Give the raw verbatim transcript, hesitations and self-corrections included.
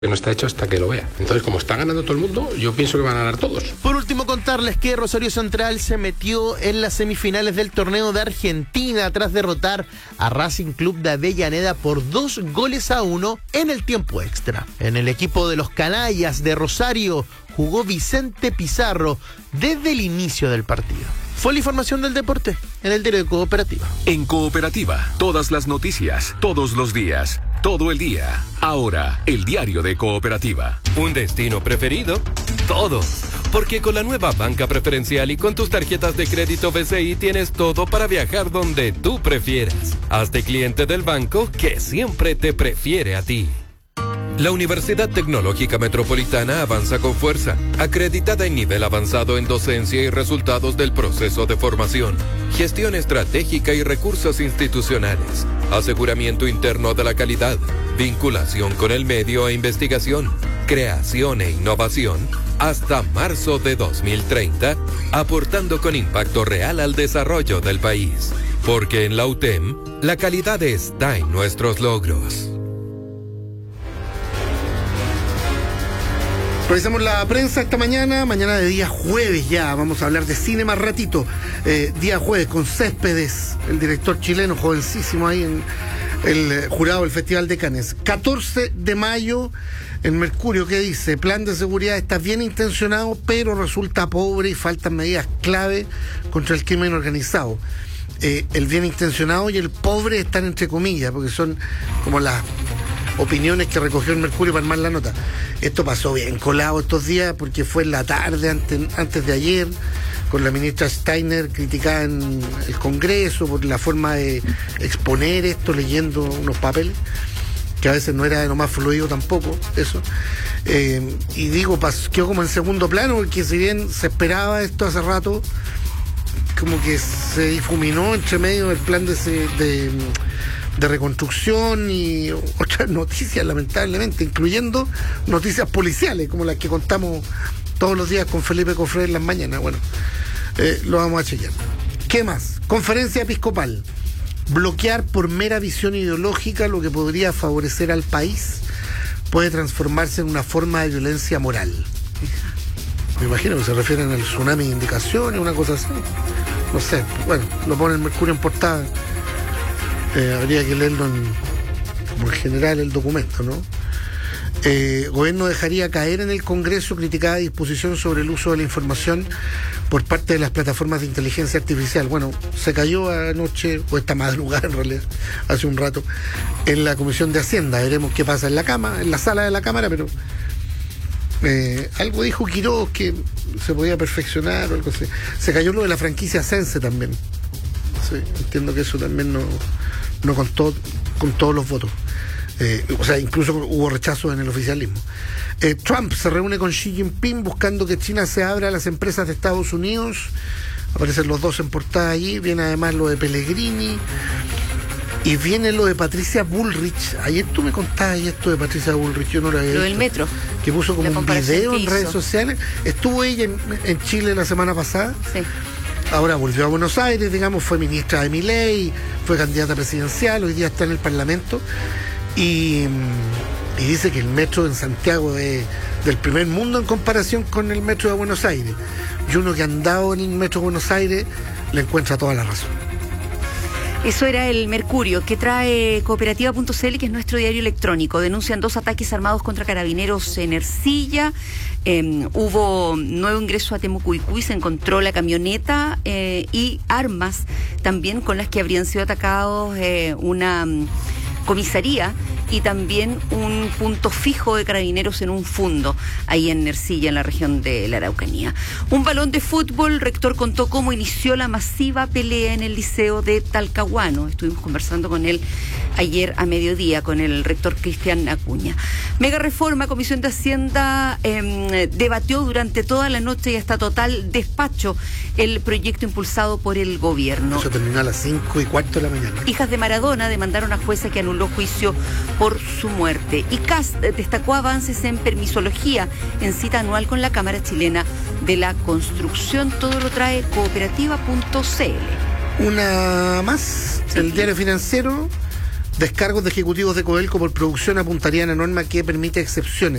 que no está hecho hasta que lo vea. Entonces, como está ganando todo el mundo, yo pienso que van a ganar todos. Por último, contarles que Rosario Central se metió en las semifinales del torneo de Argentina tras derrotar a Racing Club de Avellaneda por dos goles a uno en el tiempo extra. En el equipo de los canallas de Rosario jugó Vicente Pizarro desde el inicio del partido. Fue la información del deporte en el diario de Cooperativa. En Cooperativa, todas las noticias, todos los días, todo el día. Ahora, el diario de Cooperativa. ¿Un destino preferido? Todo. Porque con la nueva banca preferencial y con tus tarjetas de crédito B C I tienes todo para viajar donde tú prefieras. Hazte cliente del banco que siempre te prefiere a ti. La Universidad Tecnológica Metropolitana avanza con fuerza, acreditada en nivel avanzado en docencia y resultados del proceso de formación, gestión estratégica y recursos institucionales, aseguramiento interno de la calidad, vinculación con el medio e investigación, creación e innovación, hasta marzo de dos mil treinta, aportando con impacto real al desarrollo del país. Porque en la U T E M, la calidad está en nuestros logros. Revisamos la prensa esta mañana, mañana de día jueves ya, vamos a hablar de cine más ratito, eh, día jueves con Céspedes, el director chileno, jovencísimo ahí en el eh, jurado del Festival de Cannes. catorce de mayo, en Mercurio, ¿qué dice? Plan de seguridad está bien intencionado, pero resulta pobre y faltan medidas clave contra el crimen organizado. Eh, el bien intencionado y el pobre están entre comillas, porque son como las opiniones que recogió el Mercurio para armar la nota. Esto pasó bien colado estos días porque fue en la tarde, antes, antes de ayer, con la ministra Steiner criticada en el Congreso por la forma de exponer esto, leyendo unos papeles, que a veces no era de lo más fluido tampoco, eso. Eh, y digo, pasó, quedó como en segundo plano, porque si bien se esperaba esto hace rato, como que se difuminó entre medio del plan de... de de reconstrucción y otras noticias, lamentablemente, incluyendo noticias policiales, como las que contamos todos los días con Felipe Cofré en las mañanas. Bueno, eh, lo vamos a chequear. ¿Qué más? Conferencia episcopal. Bloquear por mera visión ideológica lo que podría favorecer al país puede transformarse en una forma de violencia moral. Me imagino que se refieren al tsunami de indicaciones, una cosa así. No sé, bueno, lo pone el Mercurio en portada. Eh, habría que leerlo en, como en general el documento, ¿no? Eh, gobierno dejaría caer en el Congreso criticada disposición sobre el uso de la información por parte de las plataformas de inteligencia artificial. Bueno, se cayó anoche, o esta madrugada en realidad, hace un rato, en la Comisión de Hacienda. Veremos qué pasa en la cama, en la sala de la Cámara, pero eh, algo dijo Quiroz que se podía perfeccionar o algo así. Se cayó lo de la franquicia Sense también. Sí, entiendo que eso también no... no contó con todos los votos. Eh, o sea, incluso hubo rechazo en el oficialismo. Eh, Trump se reúne con Xi Jinping buscando que China se abra a las empresas de Estados Unidos. Aparecen los dos en portada allí. Viene además lo de Pellegrini. Y viene lo de Patricia Bullrich. Ayer tú me contabas esto de Patricia Bullrich, yo no lo había Lo visto, del metro. Que puso como un video en redes sociales. Estuvo ella en, en Chile la semana pasada. Sí. Ahora volvió a Buenos Aires, digamos, fue ministra de Milei, fue candidata presidencial, hoy día está en el Parlamento y, y dice que el metro en Santiago es del primer mundo en comparación con el metro de Buenos Aires. Y uno que ha andado en el metro de Buenos Aires le encuentra toda la razón. Eso era el Mercurio, que trae cooperativa punto c l, que es nuestro diario electrónico. Denuncian dos ataques armados contra carabineros en Ercilla. Eh, hubo nuevo ingreso a Temucuicui, se encontró la camioneta eh, y armas también con las que habrían sido atacados eh, una um, comisaría y también un punto fijo de carabineros en un fundo ahí en Ercilla, en la región de la Araucanía. Un balón de fútbol, rector contó cómo inició la masiva pelea en el liceo de Talcahuano. Estuvimos conversando con él ayer a mediodía, con el rector Cristian Acuña. Mega reforma, Comisión de Hacienda eh, debatió durante toda la noche y hasta total despacho el proyecto impulsado por el gobierno. Eso terminó a las cinco y cuarto de la mañana. Hijas de Maradona demandaron a jueza que anuló juicio por su muerte. Y C A S destacó avances en permisología en cita anual con la Cámara Chilena de la Construcción. Todo lo trae cooperativa punto c l. Una más, sí. El diario financiero Descargos de ejecutivos de Codelco por producción apuntarían a norma que permite excepciones.